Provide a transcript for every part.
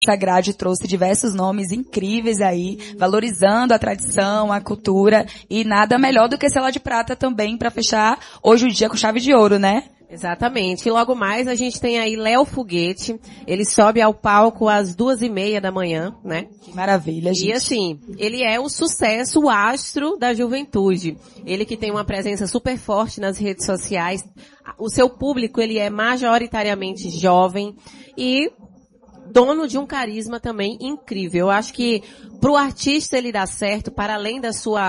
Essa grade trouxe diversos nomes incríveis aí, valorizando a tradição, a cultura, e nada melhor do que Sela de Prata também para fechar hoje o dia com chave de ouro, né? Exatamente. E logo mais a gente tem aí Léo Foguete. Ele sobe ao palco às 2h30 da manhã, né? Que maravilha, gente. E assim, ele é o sucesso, o astro da juventude. Ele que tem uma presença super forte nas redes sociais. O seu público, ele é majoritariamente jovem e dono de um carisma também incrível. Eu acho que pro artista ele dar certo, para além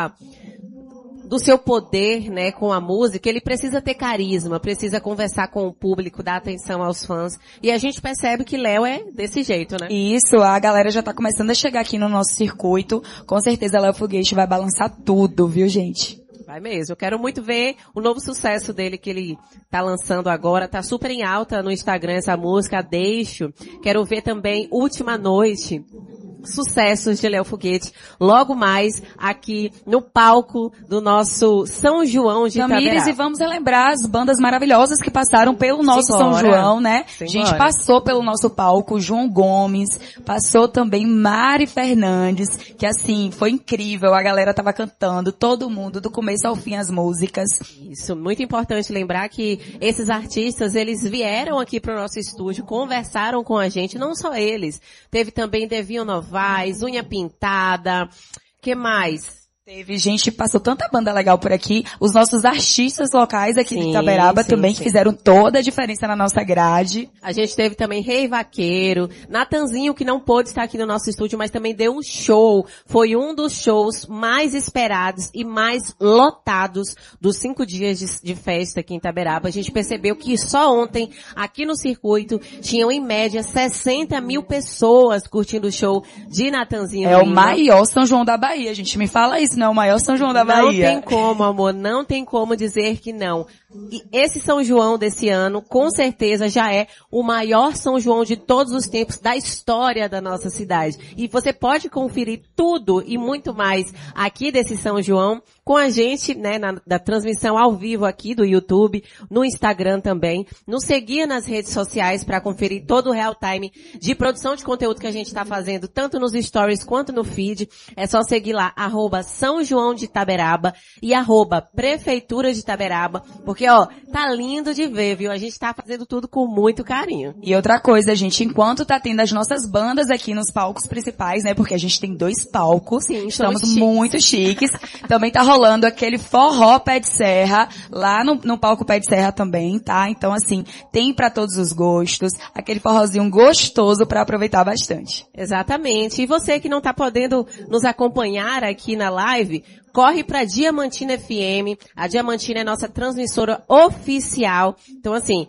do seu poder, né, com a música, ele precisa ter carisma, precisa conversar com o público, dar atenção aos fãs. E a gente percebe que Léo é desse jeito, né? Isso, a galera já tá começando a chegar aqui no nosso circuito. Com certeza Léo Foguete vai balançar tudo, viu, gente? Vai mesmo. Eu quero muito ver o novo sucesso dele que ele tá lançando agora. Tá super em alta no Instagram essa música, Deixo. Quero ver também Última Noite. Sucessos de Léo Foguete, logo mais aqui no palco do nosso São João de Itaberaba. Tamires, e vamos relembrar as bandas maravilhosas que passaram pelo nosso São João, né? A gente passou pelo nosso palco, João Gomes, passou também Mari Fernandes, que assim, foi incrível, a galera tava cantando, todo mundo, do começo ao fim as músicas. Isso, muito importante lembrar que esses artistas, eles vieram aqui pro nosso estúdio, conversaram com a gente, não só eles, teve também Devinho Novaes, Unha Pintada, que mais? Teve gente, passou tanta banda legal por aqui, os nossos artistas locais aqui de Itaberaba também, que fizeram toda a diferença na nossa grade. A gente teve também Rei Vaqueiro, Natanzinho, que não pôde estar aqui no nosso estúdio, mas também deu um show. Foi um dos shows mais esperados e mais lotados dos 5 dias de festa aqui em Itaberaba. A gente percebeu que só ontem, aqui no circuito, tinham em média 60 mil pessoas curtindo o show de Natanzinho. É o maior São João da Bahia, gente, me fala isso. Não, o maior São João da Bahia. Não tem como, amor, não tem como dizer que não. E esse São João desse ano, com certeza, já é o maior São João de todos os tempos da história da nossa cidade. E você pode conferir tudo e muito mais aqui desse São João com a gente, né, da transmissão ao vivo aqui do YouTube, no Instagram também. Nos seguir nas redes sociais para conferir todo o real time de produção de conteúdo que a gente está fazendo, tanto nos stories quanto no feed. É só seguir lá, @São João de Itaberaba e @Prefeitura de Itaberaba, porque, ó, tá lindo de ver, viu? A gente tá fazendo tudo com muito carinho. E outra coisa, gente, enquanto tá tendo as nossas bandas aqui nos palcos principais, né, porque a gente tem 2 palcos, sim, estamos muito chiques, também tá rolando aquele forró pé de serra, lá no palco pé de serra também, tá? Então, assim, tem pra todos os gostos, aquele forrozinho gostoso pra aproveitar bastante. Exatamente. E você que não tá podendo nos acompanhar aqui na live, corre pra Diamantina FM. A Diamantina é nossa transmissora oficial. Então, assim,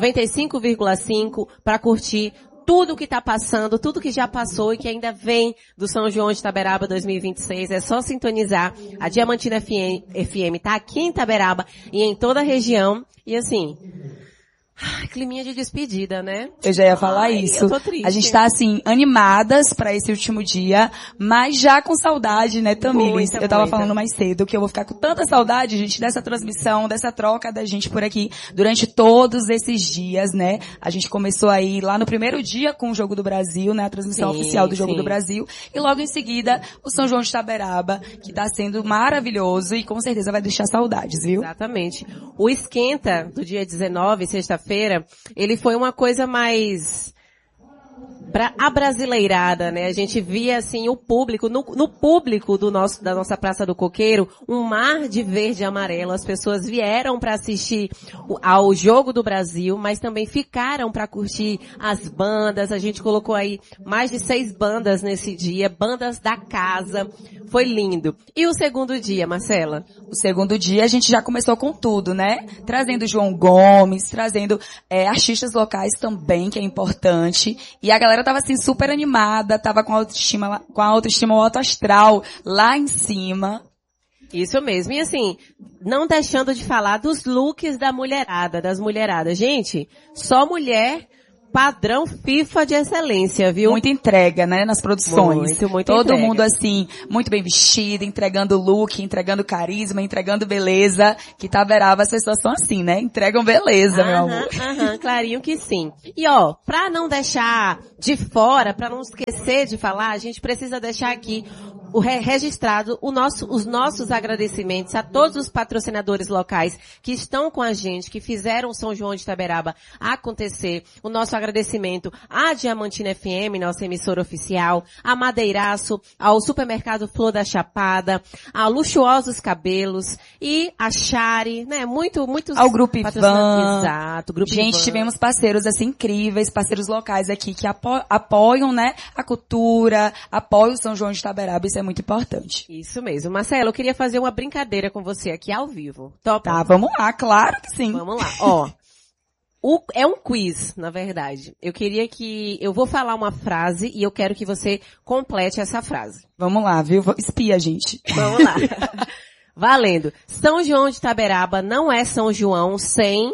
95,5 pra curtir tudo que tá passando, tudo que já passou e que ainda vem do São João de Itaberaba 2026. É só sintonizar. A Diamantina FM tá aqui em Itaberaba e em toda a região. E assim, climinha de despedida, né? Eu já ia falar isso. Eu tô triste. A gente tá, assim, animadas pra esse último dia, mas já com saudade, né, Tamires? Eu tava falando mais cedo que eu vou ficar com tanta saudade, gente, dessa transmissão, dessa troca da gente por aqui durante todos esses dias, né? A gente começou aí lá no primeiro dia com o Jogo do Brasil, né? A transmissão oficial do Jogo do Brasil. E logo em seguida, o São João de Itaberaba, que tá sendo maravilhoso e com certeza vai deixar saudades, viu? Exatamente. O Esquenta do dia 19, sexta-feira, ele foi uma coisa mais abrasileirada, né? A gente via, assim, o público, no público da nossa Praça do Coqueiro, um mar de verde e amarelo. As pessoas vieram para assistir ao Jogo do Brasil, mas também ficaram para curtir as bandas. A gente colocou aí mais de 6 bandas nesse dia, bandas da casa. Foi lindo. E o segundo dia, Marcela? O segundo dia a gente já começou com tudo, né? Trazendo João Gomes, trazendo artistas locais também, que é importante. E a galera tava assim super animada, tava com a autoestima, o alto astral lá em cima. Isso mesmo. E assim, não deixando de falar dos looks das mulheradas. Gente, só mulher padrão FIFA de excelência, viu? Muita entrega, né, nas produções. Muito Todo entrega. mundo assim, muito bem vestido, entregando look, entregando carisma, entregando beleza. Que Itaberaba as pessoas são assim, né? Entregam beleza, meu amor. Clarinho que sim. E ó, pra não deixar de fora, pra não esquecer de falar, a gente precisa deixar aqui registrado os nossos agradecimentos a todos os patrocinadores locais que estão com a gente, que fizeram o São João de Itaberaba acontecer. O nosso agradecimento à Diamantina FM, nossa emissora oficial, a Madeiraço, ao Supermercado Flor da Chapada, a Luxuosos Cabelos e a Chari, né? Muitos ao Grupo Ivan. Exato, Grupo Gente, Ivan. tivemos parceiros assim incríveis, parceiros locais aqui que apoiam, né, a cultura, apoiam o São João de Itaberaba. Isso é muito importante. Isso mesmo. Marcelo, eu queria fazer uma brincadeira com você aqui ao vivo. Topa? Tá, vamos lá, claro que sim. Vamos lá. Ó, é um quiz, na verdade. Eu vou falar uma frase e eu quero que você complete essa frase. Vamos lá, viu? Espia, gente. Vamos lá. Valendo. São João de Itaberaba não é São João sem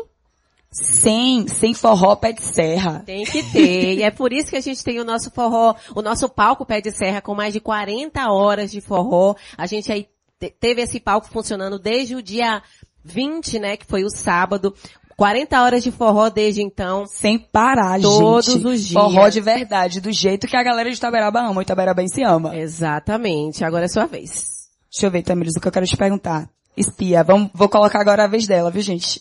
forró pé de serra. Tem que ter. E é por isso que a gente tem o nosso forró, o nosso palco pé de serra com mais de 40 horas de forró. A gente aí teve esse palco funcionando desde o dia 20, né, que foi o sábado. 40 horas de forró desde então. Sem parar, todos gente. Todos os dias. Forró de verdade, do jeito que a galera de Itaberaba ama. O Itaberabense ama. Exatamente. Agora é sua vez. Deixa eu ver, Tamires, o que eu quero te perguntar. Espia, vou colocar agora a vez dela, viu, gente?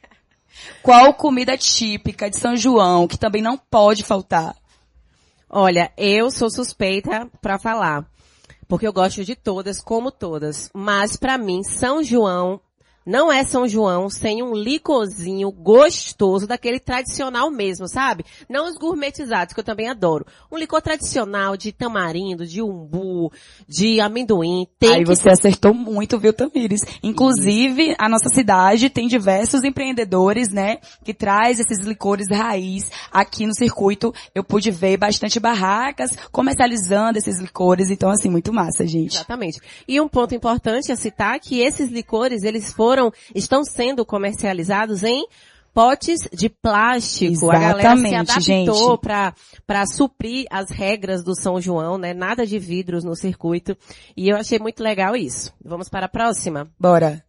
Qual comida típica de São João que também não pode faltar? Olha, eu sou suspeita pra falar, porque eu gosto de todas, como todas. Mas pra mim, São João não é São João sem um licorzinho gostoso, daquele tradicional mesmo, sabe? Não os gourmetizados, que eu também adoro. Um licor tradicional de tamarindo, de umbu, de amendoim. Aí você acertou muito, viu, Tamires? Inclusive, a nossa cidade tem diversos empreendedores, né, que traz esses licores raiz aqui no circuito. Eu pude ver bastante barracas comercializando esses licores, então assim, muito massa, gente. Exatamente. E um ponto importante a citar que esses licores, estão sendo comercializados em potes de plástico. Exatamente, a galera se adaptou para suprir as regras do São João, né? Nada de vidros no circuito. E eu achei muito legal isso. Vamos para a próxima? Bora.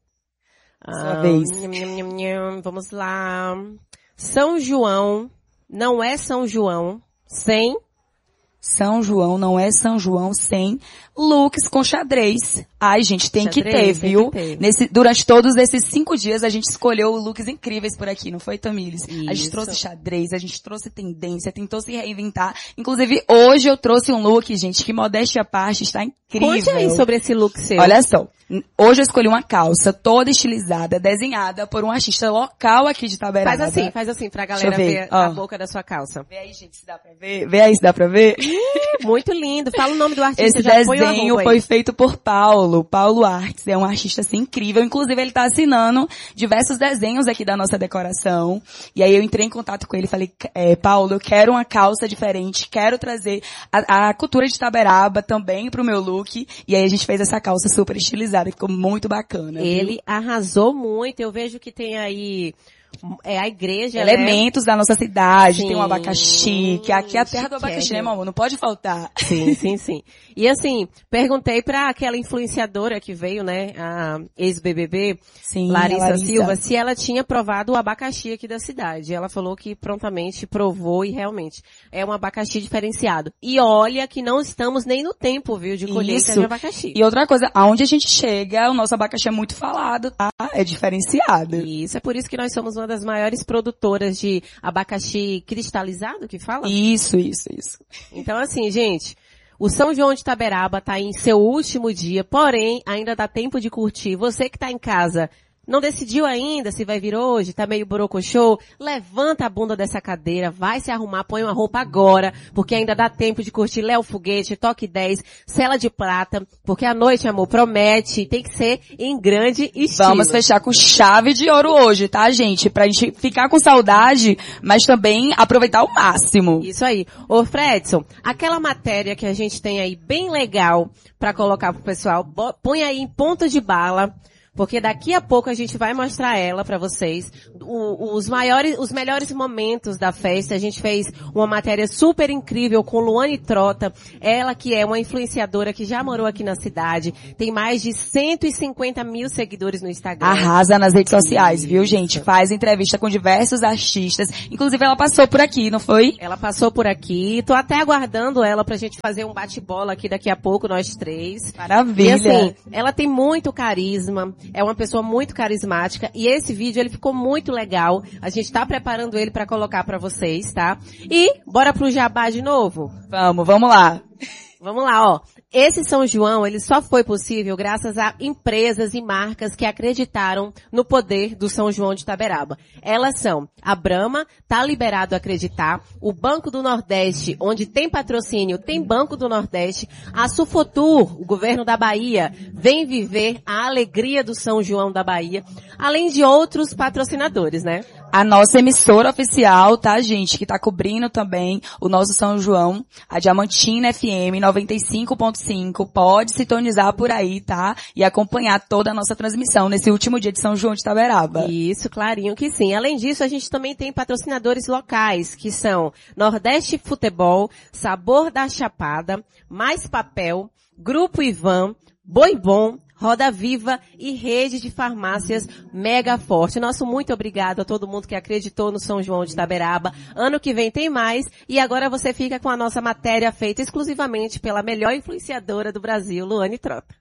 Sua vez. Vamos lá. São João não é São João sem... São João não é São João sem looks com xadrez. Ai, gente, tem que ter, viu? Durante todos esses 5 dias a gente escolheu looks incríveis por aqui, não foi, Tamires? Isso. A gente trouxe xadrez, a gente trouxe tendência, tentou se reinventar. Inclusive, hoje eu trouxe um look, gente, que modéstia à parte, está incrível. Conte aí sobre esse look seu. Olha só, hoje eu escolhi uma calça toda estilizada, desenhada por um artista local aqui de Itaberaba. Faz assim pra galera ver a boca da sua calça. Vê aí, gente, se dá pra ver. Vê aí se dá pra ver. Muito lindo. Fala o nome do artista. Esse desenho foi feito por Paulo Artes. É um artista assim incrível. Inclusive ele tá assinando diversos desenhos aqui da nossa decoração. E aí eu entrei em contato com ele e falei, Paulo, eu quero uma calça diferente, quero trazer a cultura de Itaberaba também pro meu look. E aí a gente fez essa calça super estilizada, ficou muito bacana. Ele arrasou muito. Eu vejo que tem aí a igreja, elementos da nossa cidade, sim, tem um abacaxi, que aqui é a terra do abacaxi, né, mamãe? Não pode faltar. Sim. E assim, perguntei pra aquela influenciadora que veio, né, a ex-BBB, Larissa Silva, se ela tinha provado o abacaxi aqui da cidade. Ela falou que prontamente provou e realmente é um abacaxi diferenciado. E olha que não estamos nem no tempo, viu, de colheita de abacaxi. E outra coisa, aonde a gente chega, o nosso abacaxi é muito falado, tá? É diferenciado. Isso, é por isso que nós somos uma das maiores produtoras de abacaxi cristalizado, que fala? Isso. Então assim, gente, o São João de Itaberaba está em seu último dia, porém, ainda dá tempo de curtir. Você que está em casa, não decidiu ainda se vai vir hoje, tá meio borocochô, levanta a bunda dessa cadeira, vai se arrumar, põe uma roupa agora, porque ainda dá tempo de curtir Léo Foguete, Toque 10, Cela de Prata, porque a noite, amor, promete, tem que ser em grande estilo. Vamos fechar com chave de ouro hoje, tá, gente? Pra gente ficar com saudade, mas também aproveitar o máximo. Isso aí. Ô, Fredson, aquela matéria que a gente tem aí bem legal pra colocar pro pessoal, põe aí em ponta de bala. porque daqui a pouco a gente vai mostrar ela para vocês, os melhores momentos da festa. A gente fez uma matéria super incrível com Luane Trota, ela que é uma influenciadora que já morou aqui na cidade, tem mais de 150 mil seguidores no Instagram. Arrasa nas redes sociais, viu, gente? Faz entrevista com diversos artistas, inclusive ela passou por aqui, não foi? Ela passou por aqui, tô até aguardando ela pra gente fazer um bate-bola aqui daqui a pouco, nós três. Maravilha! E assim, ela tem muito carisma, é uma pessoa muito carismática, e esse vídeo ele ficou muito legal. A gente tá preparando ele pra colocar pra vocês, tá? E bora pro jabá de novo? Vamos lá. Vamos lá, ó. Esse São João, ele só foi possível graças a empresas e marcas que acreditaram no poder do São João de Itaberaba. Elas são a Brahma, tá liberado acreditar, o Banco do Nordeste, onde tem patrocínio, tem Banco do Nordeste, a Sufotur, o governo da Bahia, vem viver a alegria do São João da Bahia, além de outros patrocinadores, né? A nossa emissora oficial, tá, gente, que tá cobrindo também o nosso São João, a Diamantina FM 95.5, pode sintonizar por aí, tá? E acompanhar toda a nossa transmissão nesse último dia de São João de Itaberaba. Isso, clarinho que sim. Além disso, a gente também tem patrocinadores locais, que são Nordeste Futebol, Sabor da Chapada, Mais Papel, Grupo Ivan, Boi Bom, Roda Viva e rede de farmácias Mega Forte. Nosso muito obrigado a todo mundo que acreditou no São João de Itaberaba. Ano que vem tem mais e agora você fica com a nossa matéria feita exclusivamente pela melhor influenciadora do Brasil, Luane Trota.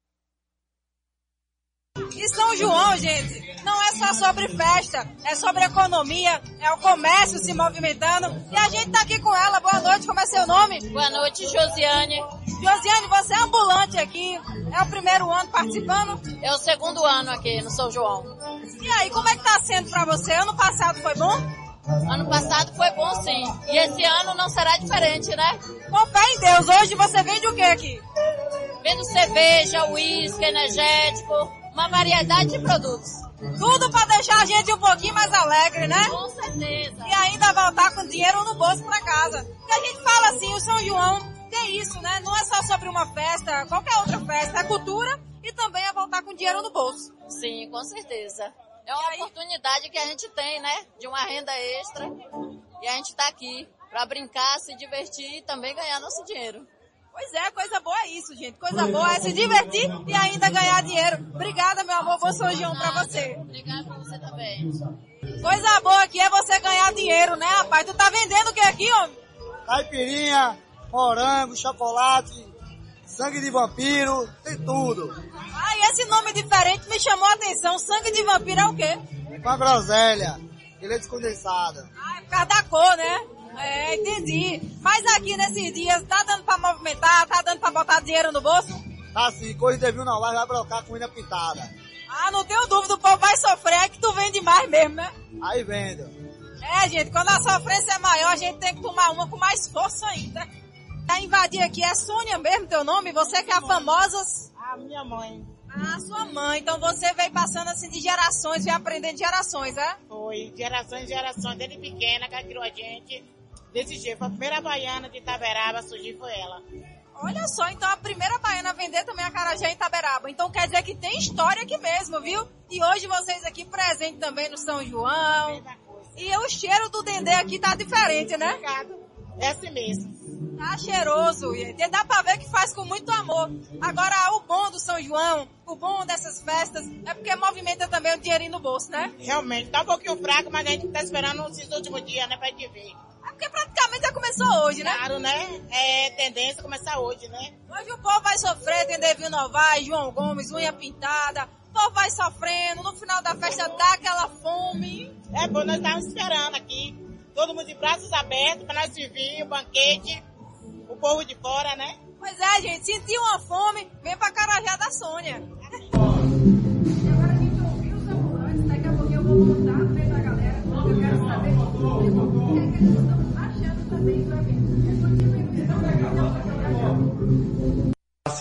E São João, gente, não é só sobre festa, é sobre economia, é o comércio se movimentando. E a gente tá aqui com ela. Boa noite, como é seu nome? Boa noite, Josiane. Josiane, você é ambulante aqui, é o primeiro ano participando? É o segundo ano aqui no São João. E aí, como é que tá sendo pra você? Ano passado foi bom? Ano passado foi bom, sim. E esse ano não será diferente, né? Com fé em Deus, hoje você vende o que aqui? Vendo cerveja, uísque, energético, uma variedade de produtos. Tudo pra deixar a gente um pouquinho mais alegre, né? Com certeza. E ainda voltar com dinheiro no bolso pra casa. Porque a gente fala assim, o São João tem isso, né? Não é só sobre uma festa, qualquer outra festa. É cultura e também é voltar com dinheiro no bolso. Sim, com certeza. É uma oportunidade que a gente tem, né? De uma renda extra. E a gente tá aqui pra brincar, se divertir e também ganhar nosso dinheiro. Pois é, coisa boa é isso, gente. Coisa boa é se divertir e ainda ganhar dinheiro. Obrigada, meu amor. Bom São João pra você. Obrigada pra você também. Coisa boa aqui é você ganhar dinheiro, né, rapaz? Tu tá vendendo o que aqui, homem? Caipirinha, morango, chocolate, sangue de vampiro, tem tudo. Ah, e esse nome diferente me chamou a atenção. Sangue de vampiro é o quê? Uma groselha, leite condensado. Ah, é por causa da cor, né? É, entendi. Mas aqui nesses dias, tá dando pra movimentar, tá dando pra botar dinheiro no bolso? Tá sim, coisa de viu não vai brocar com unha pintada. Ah, não tenho dúvida, o povo vai sofrer, é que tu vende mais mesmo, né? Aí vendo. É, gente, quando a sofrência é maior, a gente tem que tomar uma com mais força ainda. Pra invadir aqui, é Sônia mesmo teu nome? Você que é a famosa... A minha mãe. Ah, sua mãe. Então você veio passando assim de gerações, veio aprendendo de gerações, é? Foi, gerações, desde pequena que ela criou a gente. Desse jeito, foi a primeira baiana de Itaberaba a surgir, foi ela. Olha só, então a primeira baiana a vender também a acarajé em Itaberaba. Então quer dizer que tem história aqui mesmo, viu? E hoje vocês aqui presentes também no São João. E o cheiro do dendê aqui tá diferente, né? Obrigado. É assim mesmo. Tá cheiroso, e dá pra ver que faz com muito amor. Agora, o bom do São João, o bom dessas festas, é porque movimenta também o dinheirinho no bolso, né? Realmente, tá um pouquinho fraco, mas a gente tá esperando esses últimos dias, né, pra gente ver. É porque praticamente já começou hoje, né? Claro, né? É tendência começar hoje, né? Hoje o povo vai sofrer, tem Devinho Novaes, João Gomes, unha pintada. O povo vai sofrendo, no final da festa dá aquela fome. É bom, nós estávamos esperando aqui. Todo mundo de braços abertos pra nós servir o banquete. O povo de fora, né? Pois é, gente. Sentiu uma fome, vem pra Carajá da Sônia. E agora a gente ouviu os ambulantes. Daqui a pouquinho eu vou montar no meio da galera. Eu quero saber o que é que eles estão achando também do evento. Racismo.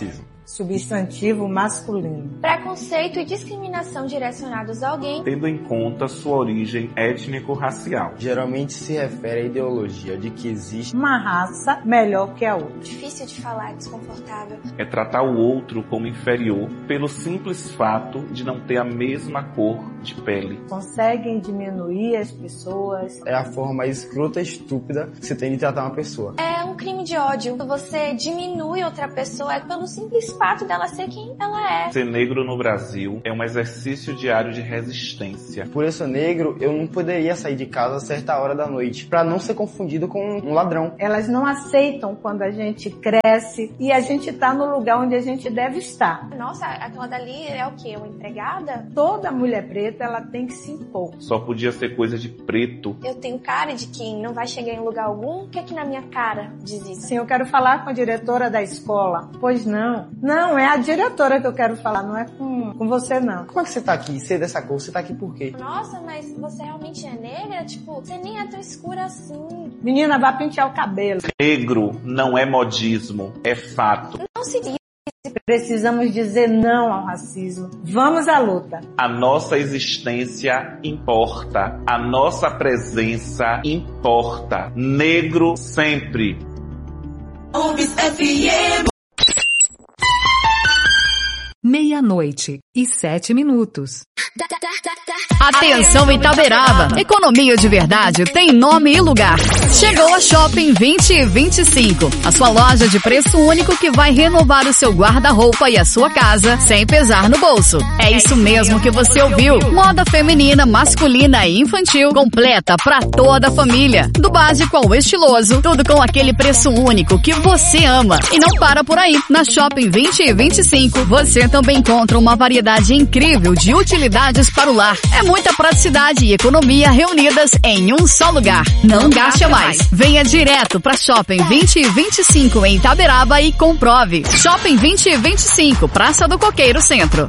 substantivo masculino. Preconceito e discriminação direcionados a alguém, tendo em conta sua origem étnico-racial. Geralmente se refere à ideologia de que existe uma raça melhor que a outra. Difícil de falar, desconfortável. É tratar o outro como inferior pelo simples fato de não ter a mesma cor de pele. Conseguem diminuir as pessoas. É a forma mais escrota e estúpida que você tem de tratar uma pessoa. É um crime de ódio. Você diminui outra pessoa pelo simples fato dela ser quem ela é. Ser negro no Brasil é um exercício diário de resistência. Por eu ser negro, eu não poderia sair de casa a certa hora da noite, para não ser confundido com um ladrão. Elas não aceitam quando a gente cresce e a gente tá no lugar onde a gente deve estar. Nossa, aquela dali é o quê? Uma empregada? Toda mulher preta, ela tem que se impor. Só podia ser coisa de preto. Eu tenho cara de quem não vai chegar em lugar algum? O que é que na minha cara diz isso? Sim, eu quero falar com a diretora da escola. Pois não. Não, é a diretora que eu quero falar, não é com você não. Como é que você tá aqui? Você é dessa cor, você tá aqui por quê? Nossa, mas você realmente é negra? Tipo, você nem é tão escura assim. Menina, vai pentear o cabelo. Negro não é modismo, é fato. Não se diz. Precisamos dizer não ao racismo. Vamos à luta. A nossa existência importa. A nossa presença importa. Negro sempre. UFS FM. 00:07. Atenção Itaberaba, economia de verdade tem nome e lugar. Chegou a Shopping 2025, a sua loja de preço único que vai renovar o seu guarda-roupa e a sua casa sem pesar no bolso. É isso mesmo que você ouviu. Moda feminina, masculina e infantil, completa pra toda a família. Do básico ao estiloso, tudo com aquele preço único que você ama. E não para por aí. Na Shopping 2025, você também encontra uma variedade incrível de utilidades para o lar. É muita praticidade e economia reunidas em um só lugar. Não gaste mais. Venha direto para Shopping 2025 em Itaberaba e comprove. Shopping 2025, Praça do Coqueiro Centro.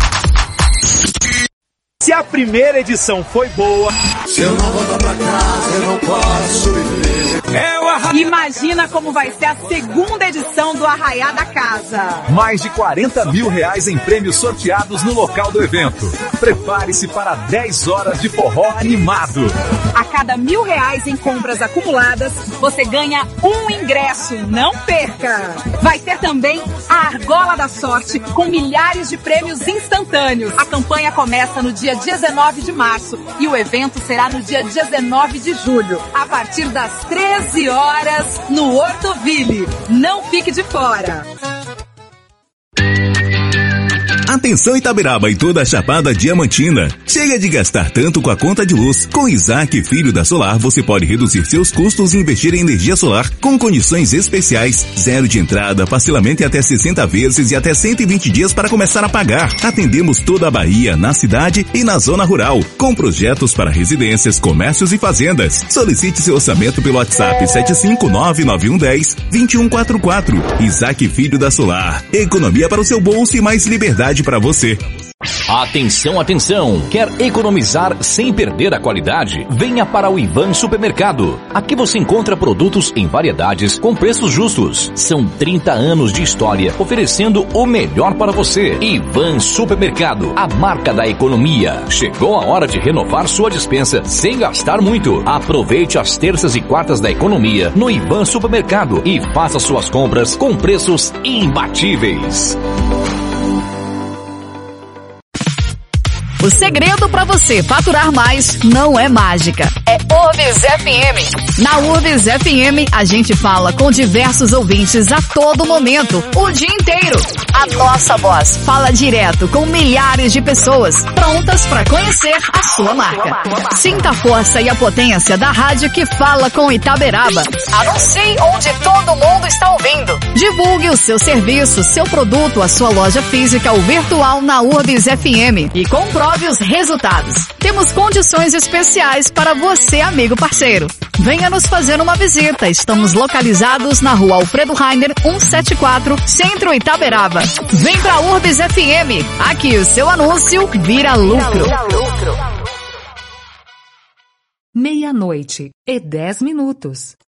Se a primeira edição foi boa, se eu não voltar pra casa, eu não posso viver. Imagina como vai ser a segunda edição do Arraiá da Casa. Mais de R$40 mil em prêmios sorteados no local do evento. Prepare-se para 10 horas de forró animado. A cada R$1.000 em compras acumuladas, você ganha um ingresso. Não perca! Vai ter também a Argola da Sorte, com milhares de prêmios instantâneos. A campanha começa no dia 19 de março e o evento será no dia 19 de julho, a partir das 13 horas no Hortoville. Não fique de fora. Atenção Itaberaba e toda a Chapada Diamantina. Chega de gastar tanto com a conta de luz. Com Isaac Filho da Solar, você pode reduzir seus custos e investir em energia solar com condições especiais. 0 de entrada, parcelamento em até 60 vezes e até 120 dias para começar a pagar. Atendemos toda a Bahia, na cidade e na zona rural, com projetos para residências, comércios e fazendas. Solicite seu orçamento pelo WhatsApp 7599110-2144. Isaac Filho da Solar. Economia para o seu bolso e mais liberdade para você. Atenção, atenção! Quer economizar sem perder a qualidade? Venha para o Ivan Supermercado. Aqui você encontra produtos em variedades com preços justos. São 30 anos de história oferecendo o melhor para você. Ivan Supermercado, a marca da economia. Chegou a hora de renovar sua despensa sem gastar muito. Aproveite as terças e quartas da economia no Ivan Supermercado e faça suas compras com preços imbatíveis. O segredo para você faturar mais não é mágica, é UFS FM. Na UFS FM, a gente fala com diversos ouvintes a todo momento, o dia inteiro. A nossa voz fala direto com milhares de pessoas prontas para conhecer a sua marca. Sinta a força e a potência da rádio que fala com Itaberaba. Anuncie onde todo mundo está ouvindo. Divulgue o seu serviço, seu produto, a sua loja física ou virtual na UFS FM e comprove os resultados. Temos condições especiais para você, amigo parceiro. Venha nos fazer uma visita. Estamos localizados na Rua Alfredo Rainer, 174, Centro Itaberaba. Vem pra UFS FM. Aqui o seu anúncio vira lucro. 00:10.